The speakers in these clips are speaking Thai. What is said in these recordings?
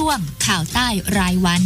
ช่วงข่าวใต้รายวัน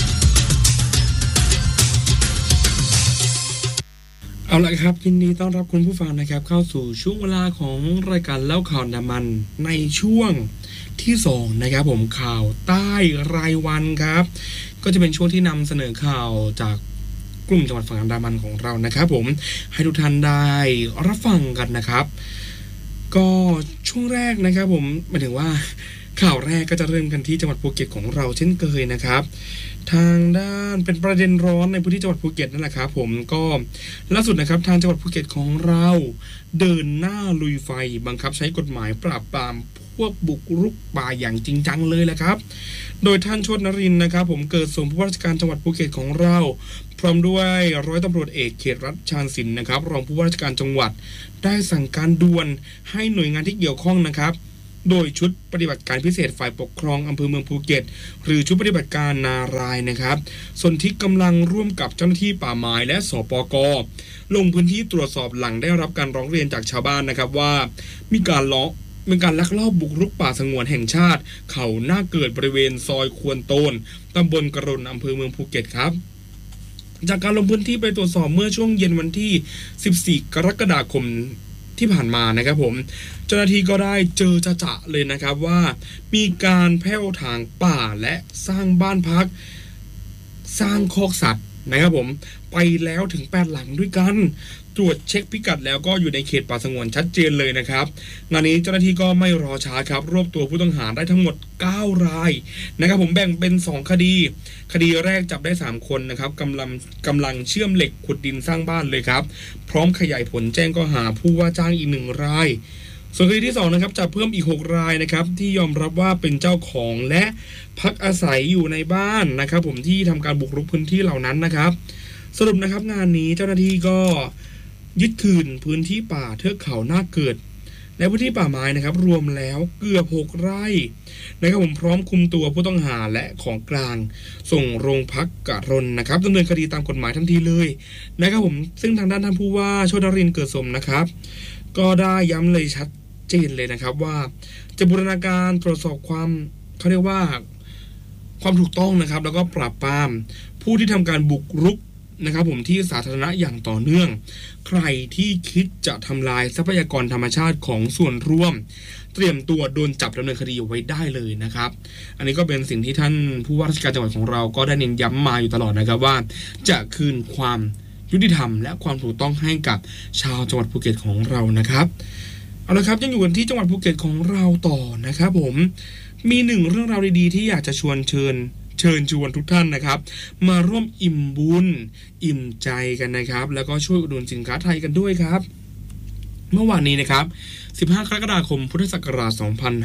เอาละครับยินดีต้อนรับคุณผู้ฟังนะครับเข้าสู่ช่วงเวลาของรายการเล่าข่าวอันดามันในช่วงที่2นะครับผมข่าวใต้รายวันครับก็จะเป็นช่วงที่นำเสนอข่าวจากกลุ่มจังหวัดฝั่งอันดามันของเรานะครับผมให้ทุกท่านได้รับฟังกันนะครับก็ช่วงแรกนะครับผมหมายถึงว่าข่าวแรกก็จะเริ่มกันที่จังหวัดภูเก็ตของเราเช่นเคยนะครับทางด้านเป็นประเด็นร้อนในพื้นที่จังหวัดภูเก็ตนั่นแหละครับผมก็ล่าสุดนะครับทางจังหวัดภูเก็ตของเราเดินหน้าลุยไฟบังคับใช้กฎหมายปราบปรามพวกบุกรุกป่าอย่างจริงจังเลยแหละครับโดยท่านโชตินรินทร์นะครับผมเกิดสมผู้ว่าราชการจังหวัดภูเก็ตของเราพร้อมด้วยร้อยตำรวจเอกเขตรัฐชาญศิลป์นะครับรองผู้ว่าราชการจังหวัดได้สั่งการด่วนให้หน่วยงานที่เกี่ยวข้องนะครับโดยชุดปฏิบัติการพิเศษฝ่ายปกครองอำเภอเมืองภูเก็ตหรือชุดปฏิบัติการนารายนะครับส่วนที่กำลังร่วมกับเจ้าหน้าที่ป่าไม้และสปก.ลงพื้นที่ตรวจสอบหลังได้รับการร้องเรียนจากชาวบ้านนะครับว่ามีการลักลอบบุกรุกป่าสงวนแห่งชาติเขาหน้าเกิดบริเวณซอยควนโตนตำบลกระรนอำเภอเมืองภูเก็ตครับจากการลงพื้นที่ไปตรวจสอบเมื่อช่วงเย็นวันที่14กรกฎาคมที่ผ่านมานะครับผมเจ้าหน้าที่ก็ได้เจอจะเลยนะครับว่ามีการแผ่วถางป่าและสร้างบ้านพักสร้างคอกสัตว์นะครับผมไปแล้วถึง8หลังด้วยกันตรวจเช็คพิกัดแล้วก็อยู่ในเขตป่าสงวนชัดเจนเลยนะครับงานนี้เจ้าหน้าที่ก็ไม่รอช้าครับรวบตัวผู้ต้องหาได้ทั้งหมด9รายนะครับผมแบ่งเป็น2คดีแรกจับได้3คนนะครับกำลังเชื่อมเหล็กขุดดินสร้างบ้านเลยครับพร้อมขยายผลแจ้งข้อหาผู้ว่าจ้างอีก1รายส่วนคดีที่2นะครับจับเพิ่มอีก6รายนะครับที่ยอมรับว่าเป็นเจ้าของและพักอาศัยอยู่ในบ้านนะครับผมที่ทำการบุกรุกพื้นที่เหล่านั้นนะครับสรุปนะครับงานนี้เจ้าหน้าที่ก็ยึดคืนพื้นที่ป่าเทือกเขาหน้าเกิดและพื้นที่ป่าไม้นะครับรวมแล้วเกือบ6ไร่นะครับผมพร้อมคุมตัวผู้ต้องหาและของกลางส่งโรงพักกะรนนะครับดำเนินคดีตามกฎหมายทันทีเลยนะครับผมซึ่งทางด้านท่านผู้ว่าโชตินรินทร์เกิดสมนะครับก็ได้ย้ำเลยชัดเจนเลยนะครับว่าจะบูรณาการตรวจสอบความเขาเรียกว่าความถูกต้องนะครับแล้วก็ปราบปรามผู้ที่ทำการบุกรุกนะครับผมที่สาธารณะอย่างต่อเนื่องใครที่คิดจะทำลายทรัพยากรธรรมชาติของส่วนรวมเตรียมตัวโดนจับดำเนินคดีไว้ได้เลยนะครับอันนี้ก็เป็นสิ่งที่ท่านผู้ว่าราชการจังหวัดของเราก็ได้เน้นย้ำมาอยู่ตลอดนะครับว่าจะคืนความยุติธรรมและความถูกต้องให้กับชาวจังหวัดภูเก็ตของเรานะครับเอาละครับยังอยู่กันที่จังหวัดภูเก็ตของเราต่อนะครับผมมีหนึ่งเรื่องราวดีๆที่อยากจะเชิญชวนทุกท่านนะครับมาร่วมอิ่มบุญอิ่มใจกันนะครับแล้วก็ช่วยอุดหนุนสินค้าไทยกันด้วยครับเมื่อวานนี้นะครับ15กรกฎาคมพุทธศักราช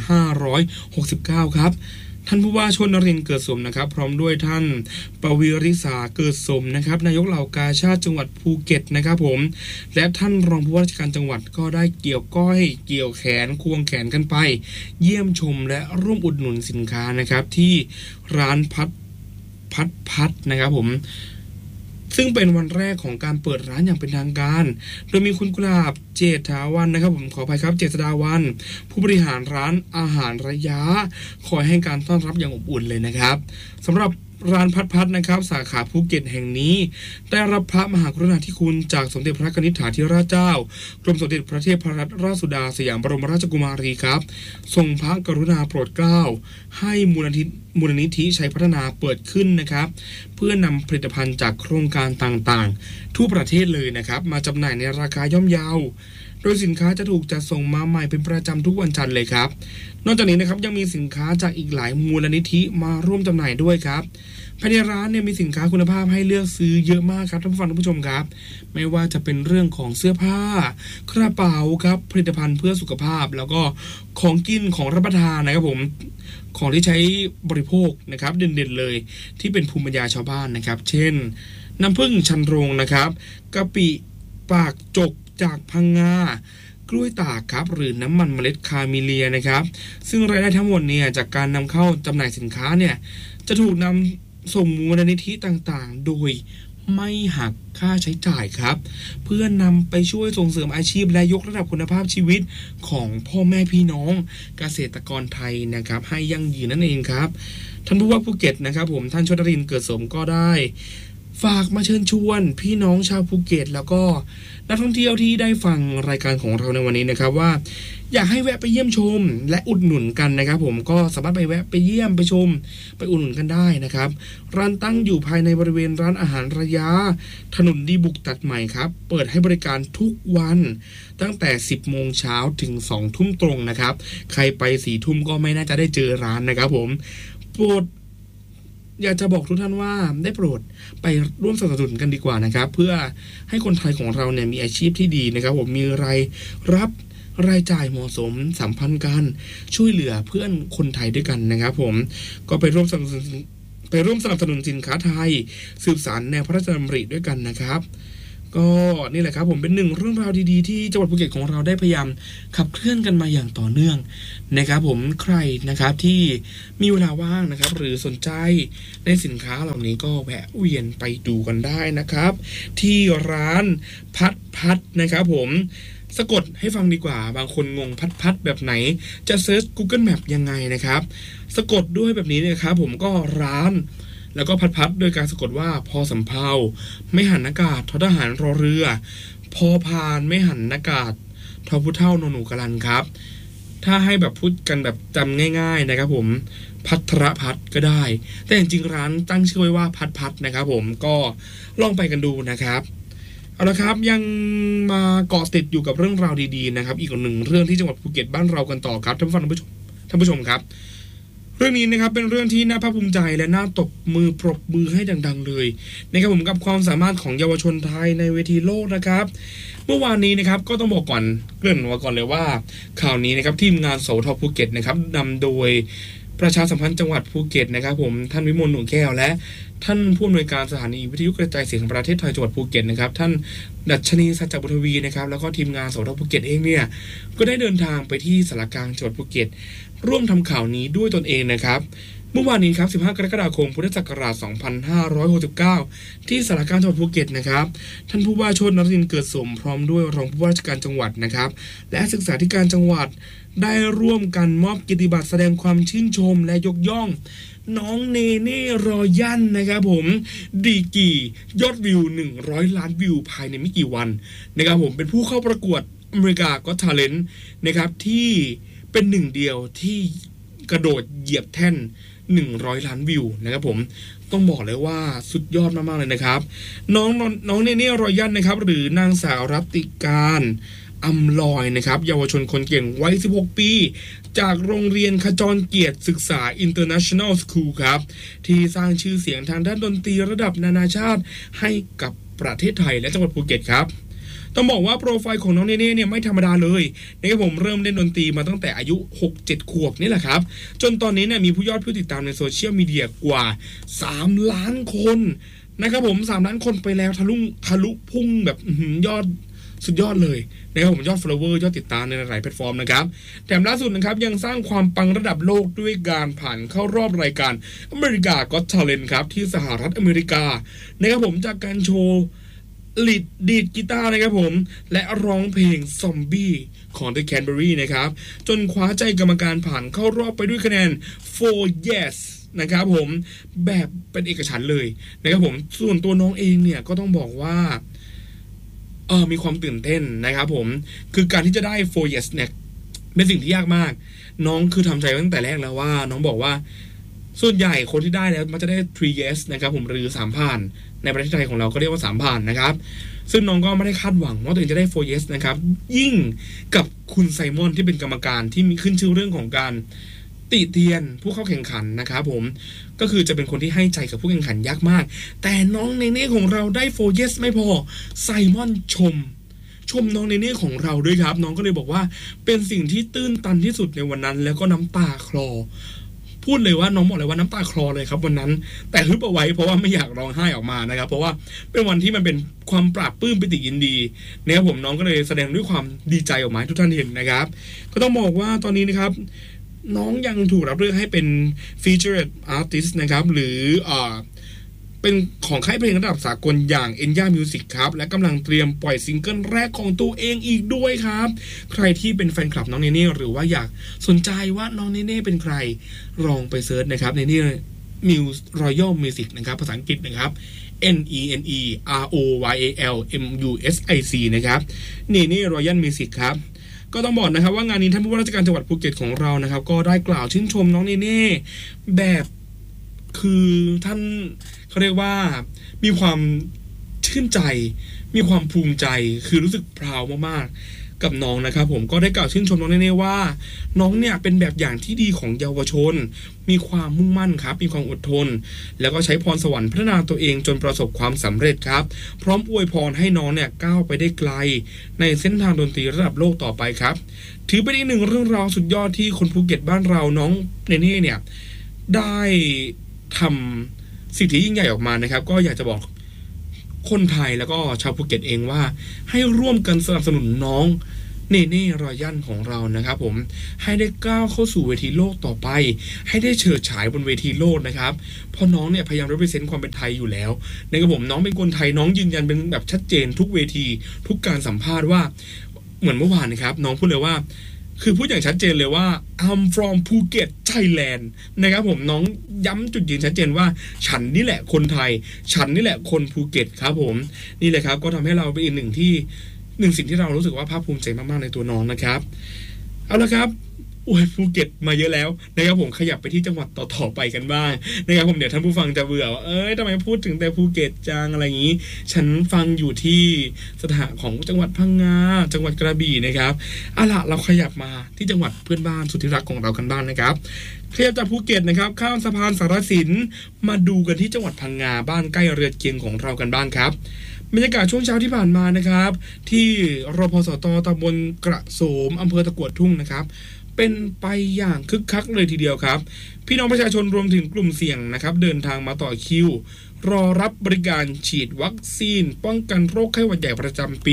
2569ครับท่านผู้ว่าโชตินรินทร์เกิดสมนะครับพร้อมด้วยท่านปวีริษาเกิดสมนะครับนายกเหล่ากาชาดจังหวัดภูเก็ตนะครับผมและท่านรองผู้ว่าราชการจังหวัดก็ได้เกี่ยวก้อยเกี่ยวแขนควงแขนกันไปเยี่ยมชมและร่วมอุดหนุนสินค้านะครับที่ร้านพัดนะครับผมซึ่งเป็นวันแรกของการเปิดร้านอย่างเป็นทางการโดยมีคุณกุหลาบเจษฐาวันนะครับผมขออภัยครับเจษฎาวันผู้บริหารร้านอาหารระยะคอยให้การต้อนรับอย่างอบอุ่นเลยนะครับสำหรับร้านพัดนะครับสาขาภูเก็ตแห่งนี้ได้รับพระมหากรุณาธิคุณจากสมเด็จพระกนิษฐาธิราชเจ้ากรมสมเด็จพระเทพรัตนราชสุดาสยามบรมราชกุมารีครับทรงพระกรุณาโปรดเกล้าให้มูลนิธิชัยพัฒนาเปิดขึ้นนะครับเพื่อนำผลิตภัณฑ์จากโครงการต่างๆทั่วประเทศเลยนะครับมาจำหน่ายในราคาย่อมเยาโดยสินค้าจะถูกจัดส่งมาใหม่เป็นประจำทุกวันจันทร์เลยครับนอกจากนี้นะครับยังมีสินค้าจากอีกหลายมูลนิธิมาร่วมจำหน่ายด้วยครับภายในร้านเนี่ยมีสินค้าคุณภาพให้เลือกซื้อเยอะมากครับท่านผู้ฟังท่านผู้ชมครับไม่ว่าจะเป็นเรื่องของเสื้อผ้ากระเป๋าครับผลิตภัณฑ์เพื่อสุขภาพแล้วก็ของกินของรับประทานนะครับผมของที่ใช้บริโภคนะครับเด่นๆเลยที่เป็นภูมิปัญญาชาวบ้านนะครับเช่นน้ำผึ้งชันโรงนะครับกะปิปากจกจากพังงากล้วยตากครับหรือน้ำมันเมล็ดคาเมเลียนะครับซึ่งรายได้ทั้งหมดเนี่ยจากการนำเข้าจำหน่ายสินค้าเนี่ยจะถูกนำส่งมูลนิธิต่างๆโดยไม่หักค่าใช้จ่ายครับเพื่อนำไปช่วยส่งเสริมอาชีพและยกระดับคุณภาพชีวิตของพ่อแม่พี่น้องเกษตรกรไทยนะครับให้ยั่งยืนนั่นเองครับท่านผู้ว่าภูเก็ตนะครับผมท่านชลนรินทร์เกิดสมก็ได้ฝากมาเชิญชวนพี่น้องชาวภูเก็ตแล้วก็นักท่องเที่ยวที่ได้ฟังรายการของเราในวันนี้นะครับว่าอยากให้แวะไปเยี่ยมชมและอุดหนุนกันนะครับผมก็สามารถไปแวะไปเยี่ยมไปชมไปอุดหนุนกันได้นะครับร้านตั้งอยู่ภายในบริเวณร้านอาหารระยะถนนดีบุกตัดใหม่ครับเปิดให้บริการทุกวันตั้งแต่ 10 โมงเช้าถึง 2 ทุ่มตรงนะครับใครไป 4 ทุ่มก็ไม่น่าจะได้เจอร้านนะครับผมโปรดอยากจะบอกทุกท่านว่าได้โปรดไปร่วมสนับสนุนกันดีกว่านะครับเพื่อให้คนไทยของเราเนี่ยมีอาชีพที่ดีนะครับผมมีรายรับรายจ่ายเหมาะสมสัมพันธ์กันช่วยเหลือเพื่อนคนไทยด้วยกันนะครับผมก็ไปร่วมสนับสนุนสินค้าไทยสืบสานแนวพระราชดำริด้วยกันนะครับก็นี่แหละครับผมเป็นหนึ่งเรื่องราวดีๆที่จังหวัดภูเก็ตของเราได้พยายามขับเคลื่อนกันมาอย่างต่อเนื่องนะครับผมใครนะครับที่มีเวลาว่างนะครับหรือสนใจในสินค้าเหล่านี้ก็แวะเวียนไปดูกันได้นะครับที่ร้านพัดนะครับผมสะกดให้ฟังดีกว่าบางคนงงพัดแบบไหนจะเซิร์ช Google Map ยังไงนะครับสะกดด้วยแบบนี้นะครับผมก็ร้านแล้วก็พัดโดยการสะกดว่าพอสำเภาไม่หันอากาศททหารรอเรือพอพานไม่หันอากาศทอผู้เท่านหนูกะลันครับถ้าให้แบบพูดกันแบบจำง่ายๆนะครับผมพัทรพัฒก็ได้แต่จริงๆร้านตั้งชื่อไว้ว่าพัดนะครับผมก็ลองไปกันดูนะครับเอาละครับยังมาเกาะติดอยู่กับเรื่องราวดีๆนะครับอีกหนึ่งเรื่องที่จังหวัดภูเก็ตบ้านเรากันต่อครับท่านผู้ชมครับเรื่องนี้นะครับเป็นเรื่องที่น่าภาคภูมิใจและน่าตบมือปรบมือให้ดังๆเลยนะครับผมกับความสามารถของเยาวชนไทยในเวทีโลกนะครับเมื่อวานนี้นะครับก็ต้องบอกก่อนเกริ่นไว้ก่อนเลยว่าข่าวนี้นะครับทีมงานสทภูเก็ตนะครับนำโดยประชาสัมพันธ์จังหวัดภูเก็ตนะครับผมท่านวิมลหนูแก้วและท่านผู้อำนวยการสถานีวิทยุกระจายเสียงแห่งประเทศไทยจังหวัดภูเก็ตนะครับท่านดัชนีสัจจบุตรวีนะครับแล้วก็ทีมงานสทภูเก็ตเองเนี่ยก็ได้เดินทางไปที่สารกลางจังหวัดภูเก็ตร่วมทำข่าวนี้ด้วยตนเองนะครับเมื่อวานนี้ครับ15 กรกฎาคมพุทธศักราช 2569 ที่สารกลางจังหวัดภูเก็ตนะครับท่านผู้ว่าชลนรินทร์เกิดสมพร้อมด้วยรองผู้ว่าราชการจังหวัดนะครับและศึกษาธิการจังหวัดได้ร่วมกันมอบเกียรติบัตรแสดงความชื่นชมและยกย่องน้องเนเน่รอยันนะครับผมดีกียอดวิว100 ล้านวิวภายในไม่กี่วันนะครับผมเป็นผู้เข้าประกวดอเมริกาก็ทาเลนต์นะครับที่เป็นหนึ่งเดียวที่กระโดดเหยียบแท่น100 ล้านวิวนะครับผมต้องบอกเลยว่าสุดยอดมากๆเลยนะครับน้องเนเน่รอยันนะครับหรือนางสาวรัตติการอำลอยนะครับเยาวชนคนเก่งวัย16 ปีจากโรงเรียนขจรเกียรติศึกษา International School ครับที่สร้างชื่อเสียงทางด้านดนตรีระดับนานาชาติให้กับประเทศไทยและจังหวัดภูเก็ตครับต้องบอกว่าโปรไฟล์ของน้องเนเน่เนี่ยไม่ธรรมดาเลยนะครับผมเริ่มเล่นดนตรีมาตั้งแต่อายุ 6-7 ขวบนี่แหละครับจนตอนนี้เนี่ยมีผู้ติดตามในโซเชียลมีเดียกว่า3 ล้านคนนะครับผม3 ล้านคนไปแล้วทะลุพุ่งแบบยอดสุดยอดเลยนะครับผมยอด follower ยอดติดตามในหลายแพลตฟอร์มนะครับแถมล่าสุดนะครับยังสร้างความปังระดับโลกด้วยการผ่านเข้ารอบรายการอเมริกาก็อต Talent ครับที่สหรัฐอเมริกานะครับผมจากการโชว์ดีดกีตาร์นะครับผมและร้องเพลงซอมบี้ของ The Canberry นะครับจนคว้าใจกรรมการผ่านเข้ารอบไปด้วยคะแนน 4 yes นะครับผมแบบเป็นเอกฉันท์เลยนะครับผมส่วนตัวน้องเองเนี่ยก็ต้องบอกว่ามีความตื่นเต้นนะครับผมคือการที่จะได้4 yes เนี่ยเป็นสิ่งที่ยากมากน้องคือทำใจตั้งแต่แรกแล้วว่าน้องบอกว่าส่วนใหญ่คนที่ได้แล้วมันจะได้3 yes นะครับผมหรือ3 ผ่านในประเทศไทยของเราก็เรียกว่า3 ผ่านนะครับซึ่งน้องก็ไม่ได้คาดหวังว่าตัวเองจะได้4 yes นะครับยิ่งกับคุณไซมอนที่เป็นกรรมการที่มีขึ้นชื่อเรื่องของการติเตียนผู้เข้าแข่งขันนะครับผมก็คือจะเป็นคนที่ให้ใจกับผู้แข่งขันยากมากแต่น้องเนเน่ของเราได้4 yes ไม่พอไซมอนชมน้องเนเน่ของเราด้วยครับน้องก็เลยบอกว่าเป็นสิ่งที่ตื้นตันที่สุดในวันนั้นแล้วก็น้ำตาคลอพูดเลยว่าน้องบอกเลยว่าน้ำตาคลอเลยครับวันนั้นแต่ฮึบเอาไว้เพราะว่าไม่อยากร้องไห้ออกมานะครับเพราะว่าเป็นวันที่มันเป็นความปราบปลื้มปิติยินดีนะครับผมน้องก็เลยแสดงด้วยความดีใจออกมาให้ทุกท่านเห็นนะครับก็ต้องบอกว่าตอนนี้นะครับน้องยังถูกรับเลือกให้เป็น featured artist นะครับหรือเป็นของค่ายเพลงระดับสากลอย่าง Enya Music ครับและกำลังเตรียมปล่อยซิงเกิลแรกของตัวเองอีกด้วยครับใครที่เป็นแฟนคลับน้องเนเน่หรือว่าอยากสนใจว่าน้องเนเน่เป็นใครลองไปเซิร์ชนะครับเนเน่ Muse Royal Music นะครับภาษาอังกฤษนะครับ NENEROYAL MUSIC นะครับนี่ Royal Music ครับก็ต้องบอกนะครับว่างานนี้ท่านผู้ว่าราชการจังหวัดภูเก็ตของเรานะครับก็ได้กล่าวชื่นชมน้องเนเน่แบบคือท่านเขาเรียกว่ามีความชื่นใจมีความภูมิใจคือรู้สึกพราวมากๆกับน้องนะครับผมก็ได้กล่าวชื่นชมน้องเนเน่ว่าน้องเนี่ยเป็นแบบอย่างที่ดีของเยาวชนมีความมุ่งมั่นครับมีความอดทนแล้วก็ใช้พรสวรรค์พัฒนาตัวเองจนประสบความสำเร็จครับพร้อมอวยพรให้น้องเนี่ยก้าวไปได้ไกลในเส้นทางดนตรีระดับโลกต่อไปครับถือเป็นอีกหนึ่งเรื่องราวสุดยอดที่คนภูเก็ตบ้านเราน้องเนเน่เนี่ยได้ทำสิ่งที่ยิ่งใหญ่ออกมานะครับก็อยากจะบอกคนไทยแล้วก็ชาวภูเก็ตเองว่าให้ร่วมกันสนับสนุนน้องเนเน่รอยัลของเรานะครับผมให้ได้ก้าวเข้าสู่เวทีโลกต่อไปให้ได้เฉิดฉายบนเวทีโลกนะครับเพราะน้องเนี่ยพยายาม represent ความเป็นไทยอยู่แล้วนะครับผมน้องเป็นคนไทยน้องยืนยันเป็นแบบชัดเจนทุกเวทีทุกการสัมภาษณ์ว่าเหมือนเมื่อวานนะครับน้องพูดเลยว่าคือพูดอย่างชัดเจนเลยว่า I'm from Phuket Thailand นะครับผมน้องย้ำจุดยืนชัดเจนว่าฉันนี่แหละคนไทยฉันนี่แหละคนภูเก็ตครับผมนี่แหละครับก็ทำให้เราเป็นอีกหนึ่งสิ่งที่เรารู้สึกว่าภาคภูมิใจมากๆในตัวน้องนะครับเอาละครับภูเก็ตมาเยอะแล้วนะครับผมขยับไปที่จังหวัดต่อไปกันบ้างนะครับผมเดี๋ยวท่านผู้ฟังจะเบื่อว่าทำไมพูดถึงแต่ภูเก็ตจังอะไรอย่างนี้ฉันฟังอยู่ที่สถานของจังหวัดพังงาจังหวัดกระบี่นะครับเอาล่ะเราขยับมาที่จังหวัดเพื่อนบ้านสุดที่รักของเรากันบ้างนะครับขยับจากภูเก็ตนะครับข้ามสะพานสารสินมาดูกันที่จังหวัดพังงาบ้านใกล้เรือนเคียงของเรากันบ้างครับบรรยากาศช่วงเช้าที่ผ่านมานะครับที่รพสต.ตำบลกระโสมอำเภอตะกั่วทุ่งนะครับเป็นไปอย่างคึกคักเลยทีเดียวครับพี่น้องประชาชนรวมถึงกลุ่มเสี่ยงนะครับเดินทางมาต่อคิวรอรับบริการฉีดวัคซีนป้องกันโรคไข้หวัดใหญ่ประจำปี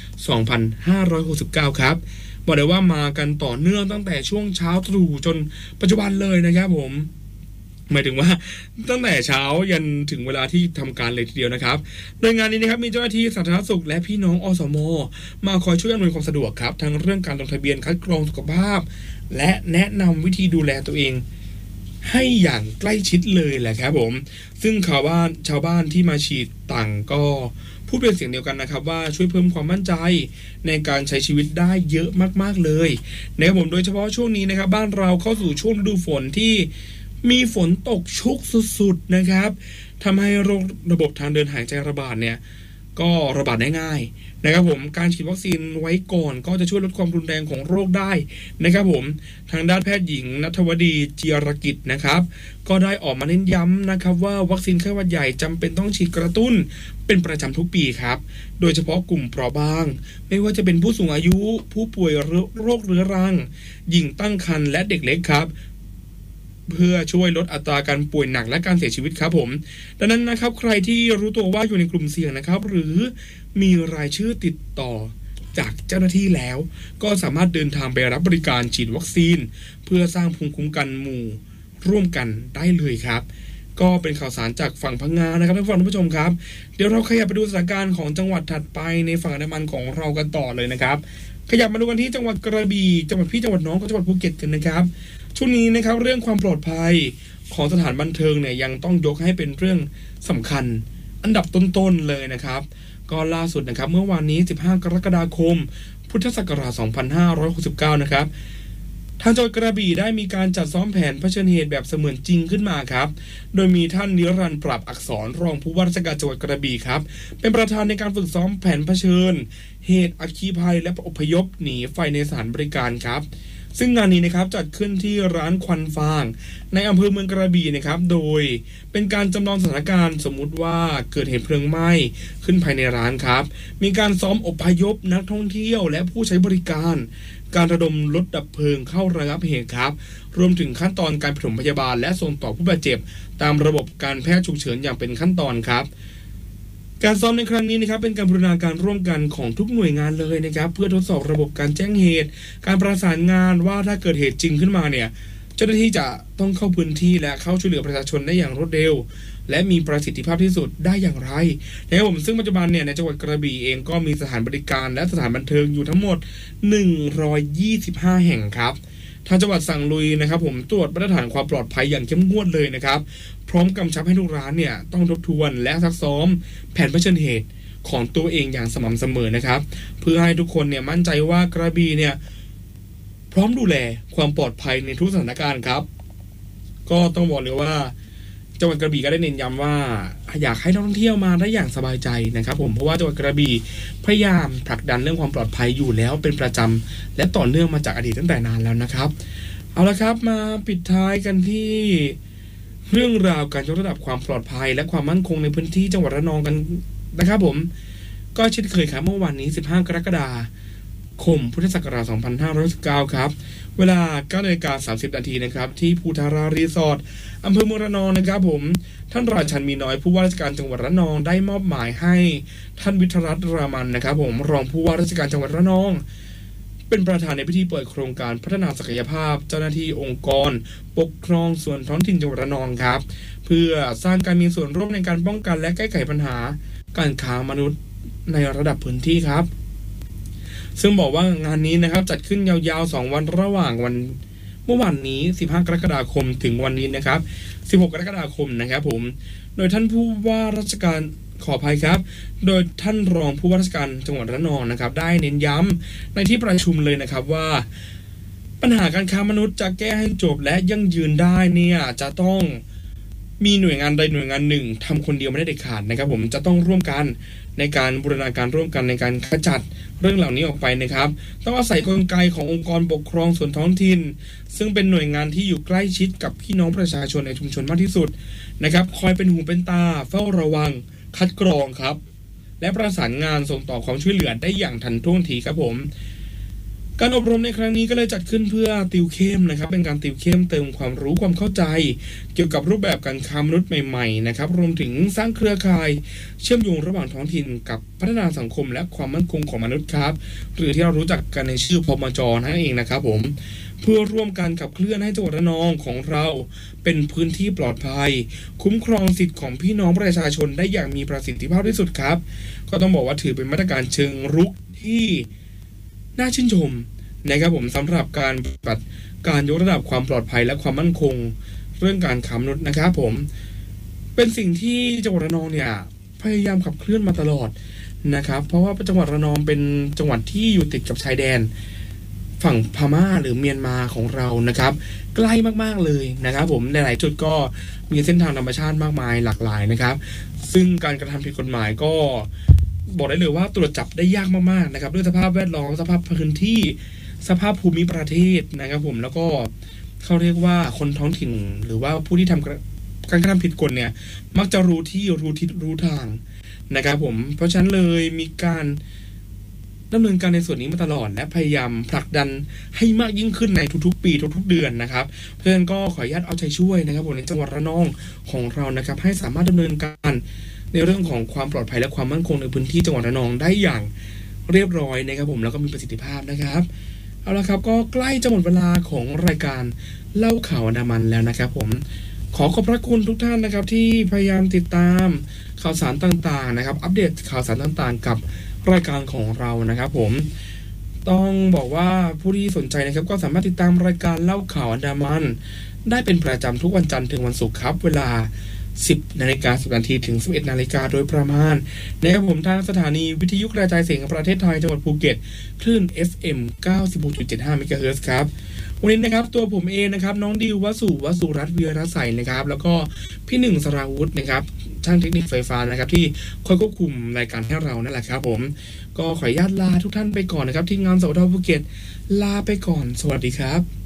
2569 ครับบอกเลยว่ามากันต่อเนื่องตั้งแต่ช่วงเช้าตรู่จนปัจจุบันเลยนะครับผมหมายถึงว่าตั้งแต่เช้ายันถึงเวลาที่ทำการเลยทีเดียวนะครับโดยงานนี้นะครับมีเจ้าหน้าที่สาธารณสุขและพี่น้องอสม.มาคอยช่วยอำนวยความสะดวกครับทั้งเรื่องการลงทะเบียนคัดกรองสุขภาพและแนะนำวิธีดูแลตัวเองให้อย่างใกล้ชิดเลยแหละครับผมซึ่งชาวบ้านที่มาฉีดต่างก็พูดเป็นเสียงเดียวกันนะครับว่าช่วยเพิ่มความมั่นใจในการใช้ชีวิตได้เยอะมากๆเลยนะครับผมโดยเฉพาะช่วงนี้นะครับบ้านเราเข้าสู่ช่วงฤดูฝนที่มีฝนตกชุกสุดๆนะครับทำให้โรคระบบทางเดินหายใจระบาดเนี่ยก็ระบาดได้ง่ายนะครับผมการฉีดวัคซีนไว้ก่อนก็จะช่วยลดความรุนแรงของโรคได้นะครับผมทางด้านแพทย์หญิงณัฐวดีเจียรกิจนะครับก็ได้ออกมาเน้นย้ำนะครับว่าวัคซีนไข้หวัดใหญ่จำเป็นต้องฉีดกระตุ้นเป็นประจำทุกปีครับโดยเฉพาะกลุ่มเปราะบางไม่ว่าจะเป็นผู้สูงอายุผู้ป่วยโรคเรื้อรังหญิงตั้งครรภ์และเด็กเล็กครับเพื่อช่วยลดอัตราการป่วยหนักและการเสียชีวิตครับผมดังนั้นนะครับใครที่รู้ตัวว่าอยู่ในกลุ่มเสี่ยงนะครับหรือมีรายชื่อติดต่อจากเจ้าหน้าที่แล้วก็สามารถเดินทางไปรับบริการฉีดวัคซีนเพื่อสร้างภูมิคุ้มกันหมู่ร่วมกันได้เลยครับก็เป็นข่าวสารจากฝั่งพังงานะครับท่านผู้ชมครับเดี๋ยวเราขยับไปดูสถานการณ์ของจังหวัดถัดไปในฝั่งอันดามันของเรากันต่อเลยนะครับขยับมาดูกันที่จังหวัดกระบี่จังหวัดพี่จังหวัดน้องของจังหวัดภูเก็ตกันนะครับช่วงนี้นะครับเรื่องความปลอดภัยของสถานบันเทิงเนี่ยยังต้องยกให้เป็นเรื่องสำคัญอันดับต้นๆเลยนะครับก็ล่าสุดนะครับเมื่อวานนี้15 กรกฎาคมพุทธศักราช 2569 นะครับทางจังหวัดกระบี่ได้มีการจัดซ้อมแผนเผชิญเหตุแบบเสมือนจริงขึ้นมาครับโดยมีท่านนิรันดร์ปรับอักษรรองผู้ว่าราชการจังหวัดกระบี่ครับเป็นประธานในการฝึกซ้อมแผนเผชิญเหตุอัคคีภัยและอพยพหนีไฟในสถานบริการครับซึ่งงานนี้นะครับจัดขึ้นที่ร้านควันฟางในอำเภอเมืองกระบี่นะครับโดยเป็นการจำลองสถานการณ์สมมุติว่าเกิดเหตุเพลิงไหม้ขึ้นภายในร้านครับมีการซ้อมอพยพนักท่องเที่ยวและผู้ใช้บริการการระดมรถดับเพลิงเข้าระงับเหตุครับรวมถึงขั้นตอนการปฐมพยาบาลและส่งต่อผู้บาดเจ็บตามระบบการแพทย์ฉุกเฉินอย่างเป็นขั้นตอนครับการซ้อมในครั้งนี้นะครับเป็นการบูรณาการร่วมกันของทุกหน่วยงานเลยนะครับเพื่อทดสอบระบบการแจ้งเหตุการประสานงานว่าถ้าเกิดเหตุจริงขึ้นมาเนี่ยเจ้าหน้าที่จะต้องเข้าพื้นที่และเข้าช่วยเหลือประชาชนได้อย่างรวดเร็วและมีประสิทธิภาพที่สุดได้อย่างไรนะครับผมซึ่งปัจจุบันเนี่ยในจังหวัดกระบี่เองก็มีสถานบริการและสถานบันเทิงอยู่ทั้งหมด125 แห่งครับทางจังหวัดสั่งลุยนะครับผมตรวจมาตรฐานความปลอดภัยอย่างเข้มงวดเลยนะครับพร้อมกำชับให้ทุกร้านเนี่ยต้องทบทวนและซักซ้อมแผนเผชิญเหตุของตัวเองอย่างสม่ำเสมอนะครับเพื่อให้ทุกคนเนี่ยมั่นใจว่ากระบี่เนี่ยพร้อมดูแลความปลอดภัยในทุกสถานการณ์ครับก็ต้องบอกเลยว่าจังหวัดกระบี่ก็ได้เน้นย้ำว่าอยากให้นักท่องเที่ยวมาได้อย่างสบายใจนะครับผมเพราะว่าจังหวัดกระบี่พยายามผลักดันเรื่องความปลอดภัยอยู่แล้วเป็นประจำและต่อเนื่องมาจากอดีตตั้งแต่นานแล้วนะครับเอาละครับมาปิดท้ายกันที่เรื่องราวการยกระดับความปลอดภัยและความมั่นคงในพื้นที่จังหวัดระนองกันนะครับผมก็เช่นเคยครับเมื่อวันนี้15 กรกฎาคมพุทธศักราช2519ครับเวลา 9:30 นาทีนะครับที่ภูทารารีสอร์ทอำเภอเมืองระนองนะครับผมท่านราชันมีน้อยผู้ว่าราชการจังหวัดระนองได้มอบหมายให้ท่านวิทยรัตน์รามันนะครับผมรองผู้ว่าราชการจังหวัดระนองเป็นประธานในพิธีเปิดโครงการพัฒนาศักยภาพเจ้าหน้าที่องค์กรปกครองส่วนท้องถิ่นจังหวัดระนองครับเพื่อสร้างการมีส่วนร่วมในการป้องกันและแก้ไขปัญหาการค้ามนุษย์ในระดับพื้นที่ครับซึ่งบอกว่างานนี้นะครับจัดขึ้นยาวๆ2 วันระหว่างวันเมื่อวานนี้15 กรกฎาคมถึงวันนี้นะครับ16 กรกฎาคมนะครับผมโดยท่านผู้ว่าราชการขออภัยครับโดยท่านรองผู้ว่าราชการจังหวัดระนองนะครับได้เน้นย้ำในที่ประชุมเลยนะครับว่าปัญหาการค้ามนุษย์จะแก้ให้จบและยั่งยืนได้เนี่ยจะต้องมีหน่วยงานใดหน่วยงานหนึ่งทำคนเดียวไม่ได้เด็ดขาดนะครับผมจะต้องร่วมกันในการบูรณาการร่วมกันในการขจัดเรื่องเหล่านี้ออกไปนะครับต้องอาศัยกลไกขององค์กรปกครองส่วนท้องถิ่นซึ่งเป็นหน่วยงานที่อยู่ใกล้ชิดกับพี่น้องประชาชนในชุมชนมากที่สุดนะครับคอยเป็นหูเป็นตาเฝ้าระวังคัดกรองครับและประสานงานส่งต่อความช่วยเหลือได้อย่างทันท่วงทีครับผมการอบรมในครั้งนี้ก็เลยจัดขึ้นเพื่อติวเข้มนะครับเป็นการติวเข้มเติมความรู้ความเข้าใจเกี่ยวกับรูปแบบการค้ามนุษย์ใหม่ๆนะครับรวมถึงสร้างเครือข่ายเชื่อมโยงระหว่างท้องถิ่นกับพัฒนาสังคมและความมั่นคงของมนุษย์ครับหรือที่เรารู้จักกันในชื่อพมจ.นั่นเองนะครับผมเพื่อร่วมกันขับเคลื่อนให้จังหวัดระนองของเราเป็นพื้นที่ปลอดภัยคุ้มครองสิทธิของพี่น้องประชาชนได้อย่างมีประสิทธิภาพที่สุดครับก็ต้องบอกว่าถือเป็นมาตรการเชิงรุกที่น่าชื่นชมนะครับผมสำหรับการปฏิบัติการยกระดับความปลอดภัยและความมั่นคงเรื่องการค้ามนุษย์นะครับผมเป็นสิ่งที่จังหวัดระนองเนี่ยพยายามขับเคลื่อนมาตลอดนะครับเพราะว่าจังหวัดระนองเป็นจังหวัดที่อยู่ติดกับชายแดนฝั่งพม่าหรือเมียนมาของเรานะครับใกล้มากๆเลยนะครับผมในหลายจุดก็มีเส้นทางธรรมชาติมากมายหลากหลายนะครับซึ่งการกระทำผิดกฎหมายก็บอกได้เลยว่าตรวจจับได้ยากมากๆนะครับด้วยสภาพแวดล้อมสภาพพื้นที่สภาพภูมิประเทศนะครับผมแล้วก็เขาเรียกว่าคนท้องถิ่นหรือว่าผู้ที่ทำการกระทำผิดกฎเนี่ยมักจะรู้ที่รู้ทิศรู้ทางนะครับผมเพราะฉะนั้นเลยมีการดำเนินการในส่วนนี้มาตลอดและพยายามผลักดันให้มากยิ่งขึ้นในทุกๆปีทุกๆเดือนนะครับเพราะฉะนั้นก็ขออนุญาตเอาใจช่วยนะครับผมในจังหวัดระนองของเรานะครับให้สามารถดำเนินการในเรื่องของความปลอดภัยและความมั่นคงในพื้นที่จังหวัดระนองได้อย่างเรียบร้อยนะครับผมแล้วก็มีประสิทธิภาพนะครับเอาละครับก็ใกล้จะหมดเวลาของรายการเล่าข่าวอันดามันแล้วนะครับผมขอขอบพระคุณทุกท่านนะครับที่พยายามติดตามข่าวสารต่างๆนะครับอัปเดตข่าวสารต่างๆกับรายการของเรานะครับผมต้องบอกว่าผู้ที่สนใจนะครับก็สามารถติดตามรายการเล่าข่าวอันดามันได้เป็นประจำทุกวันจันทร์ถึงวันศุกร์ครับเวลา 10:10 น.ถึง 11:00 น.โดยประมาณนะครับผมทางสถานีวิทยุกระจายเสียงแห่งประเทศไทยจังหวัดภูเก็ตคลื่น FM 96.75 เมกะเฮิรตซ์ครับวันนี้นะครับตัวผมเองนะครับน้องดิววสุรัตน์เวียรใสนะครับแล้วก็พี่หนึ่งสราวุธนะครับช่างเทคนิคไฟฟ้านะครับที่คอยควบคุมรายการให้เรานั่นแหละครับผมก็ขออนุญาตลาทุกท่านไปก่อนนะครับที่งานสวทภูเก็ตลาไปก่อนสวัสดีครับ